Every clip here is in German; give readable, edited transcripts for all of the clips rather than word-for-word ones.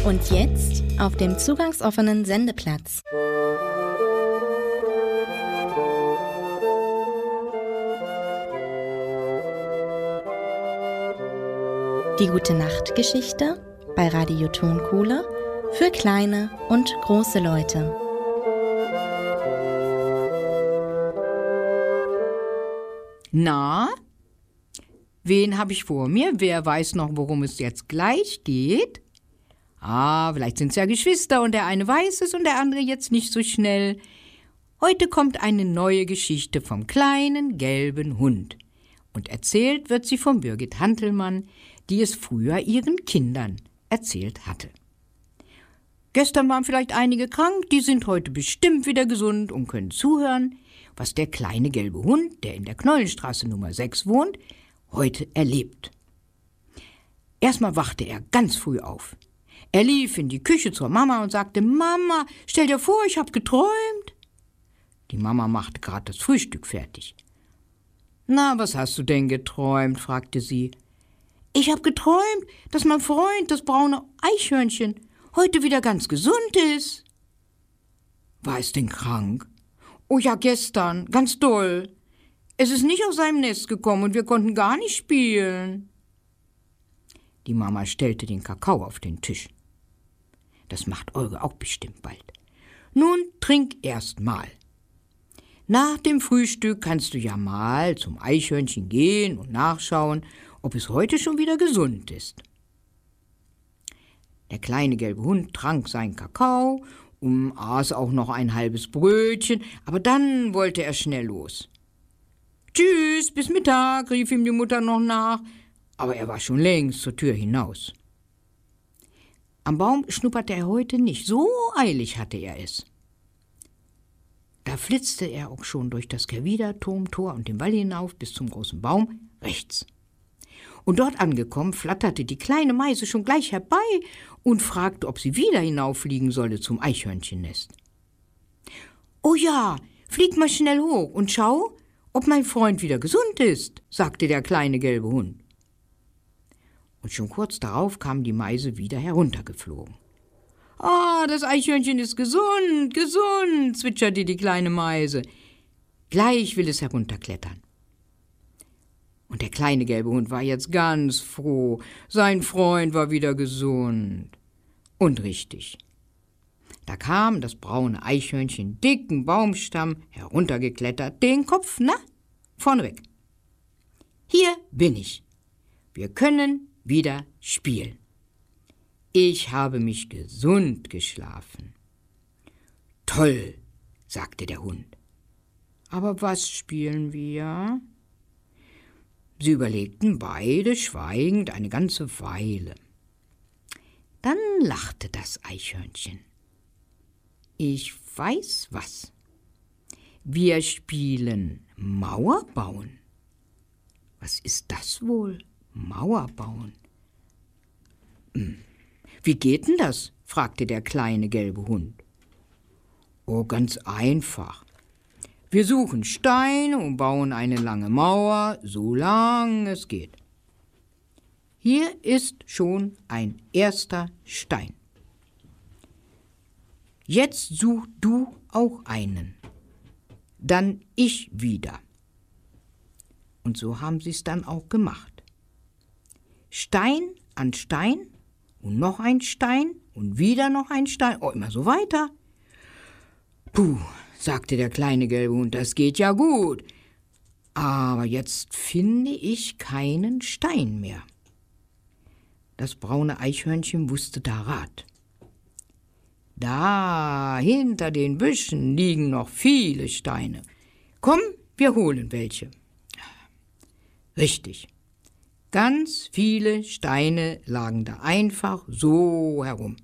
Und jetzt auf dem zugangsoffenen Sendeplatz. Die Gute-Nacht-Geschichte bei Radio Tonkuhle für kleine und große Leute. Na, wen habe ich vor mir? Wer weiß noch, worum es jetzt gleich geht? Vielleicht sind es ja Geschwister und der eine weiß es und der andere jetzt nicht so schnell. Heute kommt eine neue Geschichte vom kleinen gelben Hund. Und erzählt wird sie von Birgit Hantelmann, die es früher ihren Kindern erzählt hatte. Gestern waren vielleicht einige krank, die sind heute bestimmt wieder gesund und können zuhören, was der kleine gelbe Hund, der in der Knollenstraße Nummer 6 wohnt, heute erlebt. Erstmal wachte er ganz früh auf. Er lief in die Küche zur Mama und sagte: »Mama, stell dir vor, ich habe geträumt.« Die Mama machte gerade das Frühstück fertig. »Na, was hast du denn geträumt?« fragte sie. »Ich habe geträumt, dass mein Freund, das braune Eichhörnchen, heute wieder ganz gesund ist.« »War es denn krank?« »Oh ja, gestern, ganz doll. Es ist nicht aus seinem Nest gekommen und wir konnten gar nicht spielen.« Die Mama stellte den Kakao auf den Tisch. »Das macht Olga auch bestimmt bald. Nun trink erst mal. Nach dem Frühstück kannst du ja mal zum Eichhörnchen gehen und nachschauen, ob es heute schon wieder gesund ist.« Der kleine gelbe Hund trank seinen Kakao und aß auch noch ein halbes Brötchen, aber dann wollte er schnell los. »Tschüss, bis Mittag«, rief ihm die Mutter noch nach, aber er war schon längst zur Tür hinaus. Am Baum schnupperte er heute nicht, so eilig hatte er es. Da flitzte er auch schon durch das Kerwider-Turmtor und den Wall hinauf bis zum großen Baum rechts. Und dort angekommen, flatterte die kleine Meise schon gleich herbei und fragte, ob sie wieder hinauffliegen solle zum Eichhörnchennest. »Oh ja, flieg mal schnell hoch und schau, ob mein Freund wieder gesund ist«, sagte der kleine gelbe Hund. Und schon kurz darauf kam die Meise wieder heruntergeflogen. »Das Eichhörnchen ist gesund, gesund«, zwitscherte die kleine Meise. Gleich will es herunterklettern. Und der kleine gelbe Hund war jetzt ganz froh. Sein Freund war wieder gesund. Und richtig. Da kam das braune Eichhörnchen dicken Baumstamm heruntergeklettert, den Kopf, vorneweg. »Hier bin ich. Wir können wieder spielen. Ich habe mich gesund geschlafen.« »Toll«, sagte der Hund. »Aber was spielen wir?« Sie überlegten beide schweigend eine ganze Weile. Dann lachte das Eichhörnchen. »Ich weiß was. Wir spielen Mauer bauen.« »Was ist das wohl, Mauer bauen?« »Wie geht denn das?« fragte der kleine gelbe Hund. »Oh, ganz einfach. Wir suchen Steine und bauen eine lange Mauer, so lang es geht. Hier ist schon ein erster Stein. Jetzt such du auch einen, dann ich wieder.« Und so haben sie es dann auch gemacht. Stein an Stein und noch ein Stein und wieder noch ein Stein, immer so weiter. »Puh«, sagte der kleine gelbe Hund, »das geht ja gut. Aber jetzt finde ich keinen Stein mehr.« Das braune Eichhörnchen wusste da Rat. »Da, hinter den Büschen liegen noch viele Steine. Komm, wir holen welche.« Richtig. Ganz viele Steine lagen da einfach so herum.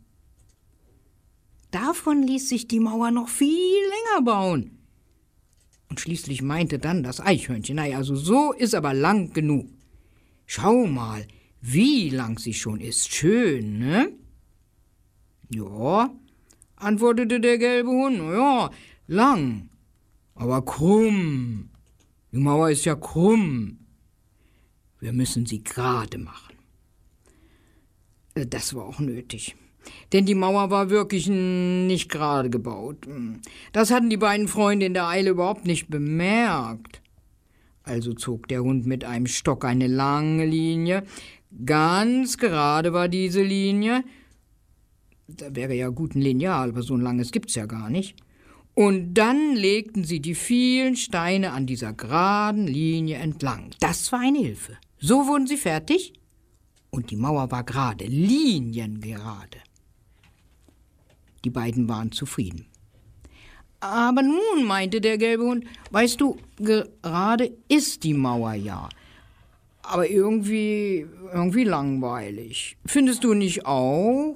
Davon ließ sich die Mauer noch viel länger bauen. Und schließlich meinte dann das Eichhörnchen, also so ist aber lang genug. Schau mal, wie lang sie schon ist. Schön, ne? Ja, antwortete der gelbe Hund, ja, lang, aber krumm. Die Mauer ist ja krumm. Wir müssen sie gerade machen. Das war auch nötig. Denn die Mauer war wirklich nicht gerade gebaut. Das hatten die beiden Freunde in der Eile überhaupt nicht bemerkt. Also zog der Hund mit einem Stock eine lange Linie. Ganz gerade war diese Linie. Da wäre ja gut ein Lineal, aber so ein langes gibt's ja gar nicht. Und dann legten sie die vielen Steine an dieser geraden Linie entlang. Das war eine Hilfe. So wurden sie fertig und die Mauer war gerade, liniengerade. Die beiden waren zufrieden. Aber nun, meinte der gelbe Hund, weißt du, gerade ist die Mauer ja, aber irgendwie langweilig. Findest du nicht auch?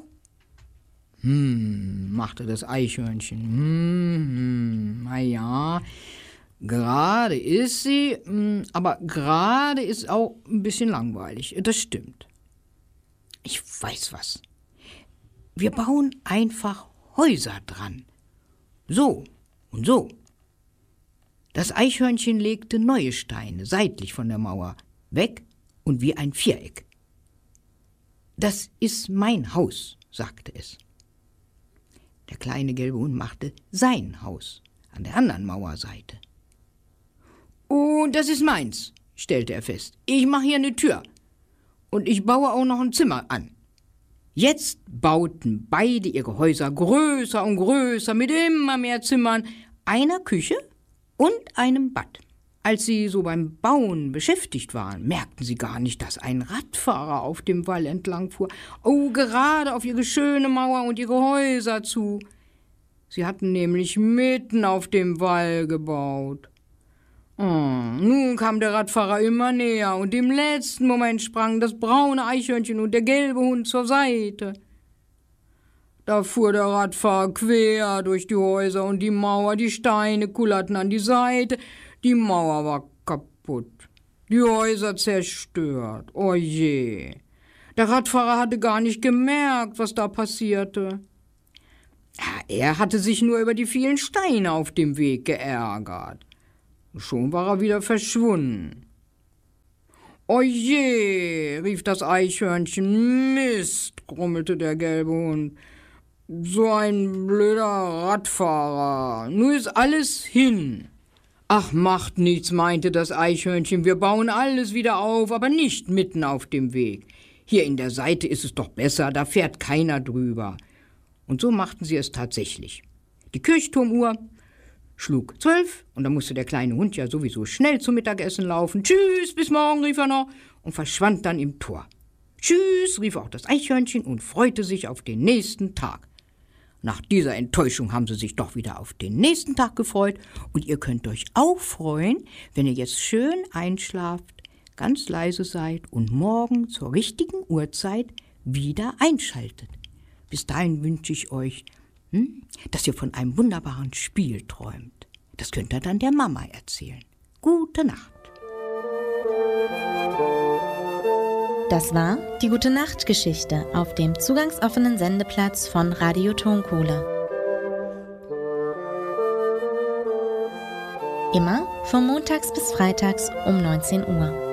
Machte das Eichhörnchen. Na ja, gerade ist sie, aber gerade ist auch ein bisschen langweilig. Das stimmt. Ich weiß was. Wir bauen einfach Häuser dran. So und so. Das Eichhörnchen legte neue Steine seitlich von der Mauer weg und wie ein Viereck. Das ist mein Haus, sagte es. Der kleine gelbe Hund machte sein Haus an der anderen Mauerseite. Und das ist meins, stellte er fest. Ich mache hier eine Tür und ich baue auch noch ein Zimmer an. Jetzt bauten beide ihre Häuser größer und größer mit immer mehr Zimmern, einer Küche und einem Bad. Als sie so beim Bauen beschäftigt waren, merkten sie gar nicht, dass ein Radfahrer auf dem Wall entlang fuhr. Oh, gerade auf ihre schöne Mauer und ihre Häuser zu. Sie hatten nämlich mitten auf dem Wall gebaut. Nun kam der Radfahrer immer näher und im letzten Moment sprangen das braune Eichhörnchen und der gelbe Hund zur Seite. Da fuhr der Radfahrer quer durch die Häuser und die Mauer, die Steine kullerten an die Seite. Die Mauer war kaputt, die Häuser zerstört. Oh je, der Radfahrer hatte gar nicht gemerkt, was da passierte. Er hatte sich nur über die vielen Steine auf dem Weg geärgert. Schon war er wieder verschwunden. »Oh je«, rief das Eichhörnchen. »Mist«, grummelte der gelbe Hund. »So ein blöder Radfahrer. Nun ist alles hin.« »Ach, macht nichts«, meinte das Eichhörnchen. »Wir bauen alles wieder auf, aber nicht mitten auf dem Weg. Hier in der Seite ist es doch besser, da fährt keiner drüber.« Und so machten sie es tatsächlich. Die Kirchturmuhr schlug 12 und da musste der kleine Hund ja sowieso schnell zum Mittagessen laufen. »Tschüss, bis morgen«, rief er noch und verschwand dann im Tor. »Tschüss«, rief auch das Eichhörnchen und freute sich auf den nächsten Tag. Nach dieser Enttäuschung haben sie sich doch wieder auf den nächsten Tag gefreut und ihr könnt euch auch freuen, wenn ihr jetzt schön einschlaft, ganz leise seid und morgen zur richtigen Uhrzeit wieder einschaltet. Bis dahin wünsche ich euch, dass ihr von einem wunderbaren Spiel träumt. Das könnt ihr dann der Mama erzählen. Gute Nacht. Das war die Gute-Nacht-Geschichte auf dem zugangsoffenen Sendeplatz von Radio Tonkohle. Immer von montags bis freitags um 19 Uhr.